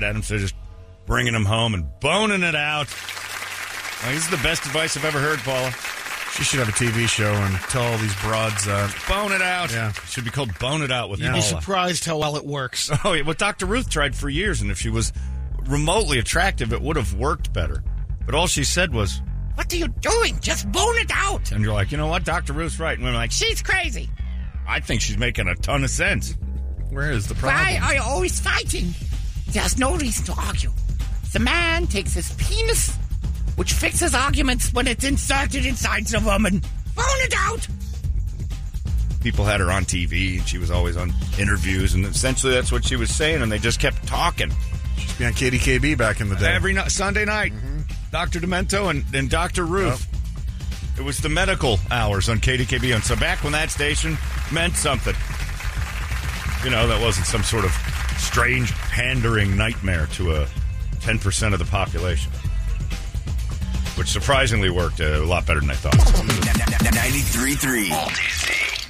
at him, so just bringing him home and boning it out. Like, this is the best advice I've ever heard, Paula. She should have a TV show and tell all these broads. Bone it out. Yeah. It should be called Bone It Out with Paula. You'd be surprised how well it works. Oh, yeah. Well, Dr. Ruth tried for years, and if she was remotely attractive, it would have worked better. But all she said was, "What are you doing? Just bone it out." And you're like, you know what? Dr. Ruth's right. And we're like, she's crazy. I think she's making a ton of sense. Where is the problem? Why are you always fighting? There's no reason to argue. The man takes his penis, which fixes arguments when it's inserted inside the woman. Bone it out! People had her on TV, and she was always on interviews, and essentially that's what she was saying, and they just kept talking. She used to be on KDKB back in the day. Every Sunday night, Dr. Demento and Dr. Ruth. Yep. It was the medical hours on KDKB, and so back when that station meant something. You know, that wasn't some sort of strange pandering nightmare to a 10% of the population. Which surprisingly worked a lot better than I thought. 93.3 LTC.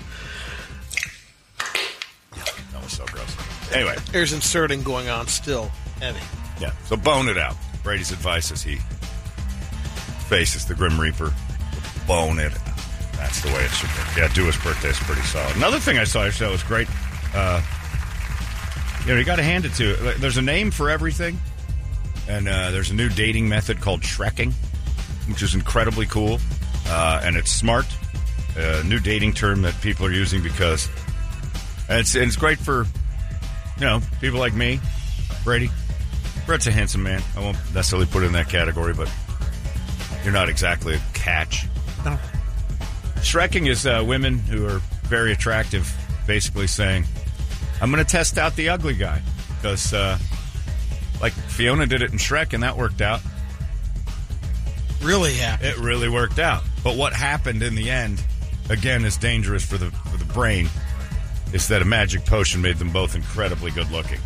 That was so gross. Anyway. There's inserting going on still. Eddie. Yeah, so bone it out. Brady's advice as he faces the Grim Reaper. Bone it out. That's the way it should be. Yeah, Dua's birthday is pretty solid. Another thing I saw that was great. You got to hand it to. There's a name for everything. And there's a new dating method called Shrekking, which is incredibly cool, and it's smart. A new dating term that people are using because it's great for, people like me, Brady. Brett's a handsome man. I won't necessarily put it in that category, but you're not exactly a catch. No. Shrekking is women who are very attractive, basically saying, "I'm going to test out the ugly guy," because like Fiona did it in Shrek, and that worked out. Really happened. It really worked out. But what happened in the end, again, is dangerous for the brain, is that a magic potion made them both incredibly good looking.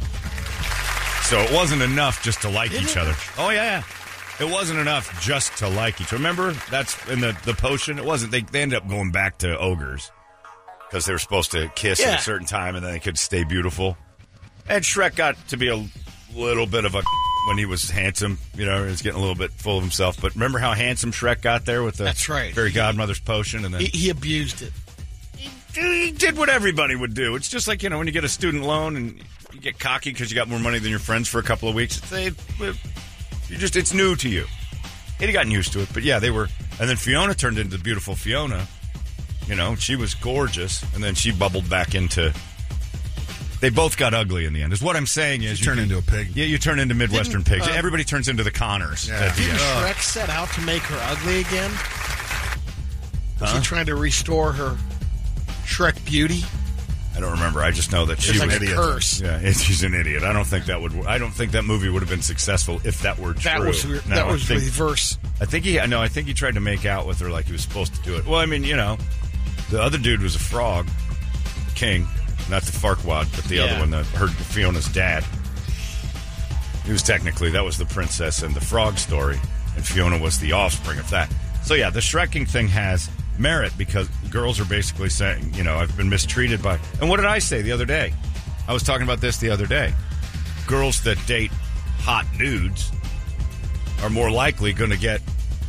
So it wasn't enough just to like each other. Oh, yeah. It wasn't enough just to like each other. Remember, that's in the potion. It wasn't. They ended up going back to ogres because they were supposed to kiss at a certain time and then they could stay beautiful. And Shrek got to be a little bit of a when he was handsome. He was getting a little bit full of himself. But remember how handsome Shrek got there with the fairy godmother's potion? And then he abused it. He did what everybody would do. It's just like, when you get a student loan and you get cocky because you got more money than your friends for a couple of weeks. It's new to you. He'd gotten used to it. But yeah, they were. And then Fiona turned into beautiful Fiona. She was gorgeous. And then she bubbled back into... They both got ugly in the end. Is what I'm saying is... You turn into a pig. Yeah, you turn into Midwestern pigs. Everybody turns into the Connors at the end. Shrek set out to make her ugly again? Was he trying to restore her Shrek beauty? I don't remember. I just know that she was an idiot. Curse. Yeah, she's an idiot. I don't think that movie would have been successful if that were true. That was reverse. I think he tried to make out with her like he was supposed to do it. Well, the other dude was a frog, the king. Not the Farquaad, but the other one, Fiona's dad. He was that was the princess and the frog story, and Fiona was the offspring of that. So yeah, the Shrekking thing has merit because girls are basically saying, I've been mistreated by... And what did I say the other day? I was talking about this the other day. Girls that date hot dudes are more likely going to get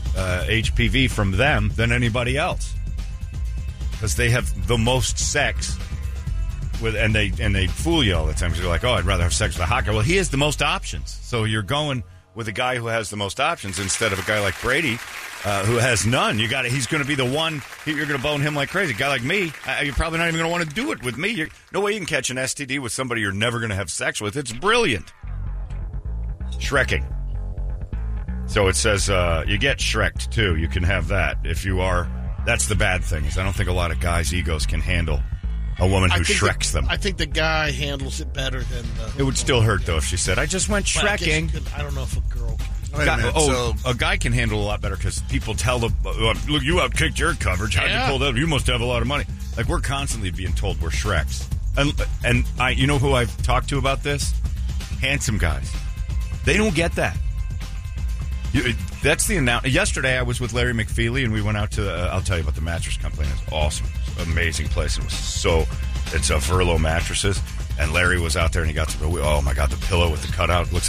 HPV from them than anybody else. Because they have the most sex... And they fool you all the time because you're like, oh, I'd rather have sex with a hot guy. Well, he has the most options. So you're going with a guy who has the most options instead of a guy like Brady who has none. He's going to be the one. You're going to bone him like crazy. A guy like me, you're probably not even going to want to do it with me. No way you can catch an STD with somebody you're never going to have sex with. It's brilliant. Shrekking. So it says you get Shreked, too. You can have that if you are. That's the bad thing is I don't think a lot of guys' egos can handle a woman who Shreks them. I think the guy handles it better than the... It would still hurt, though, if she said, I just went Shrekking. I don't know if a girl can. A guy can handle a lot better because people tell them, look, you outkicked your coverage. How'd you pull that? You must have a lot of money. Like, we're constantly being told we're Shreks. And you know who I've talked to about this? Handsome guys. They don't get that. That's the announcement. Yesterday, I was with Larry McFeely, and we went out to, I'll tell you about the mattress company. It's awesome. It's an amazing place. It's a Verlo mattresses. And Larry was out there, and he got to, oh, my God, the pillow with the cutout looks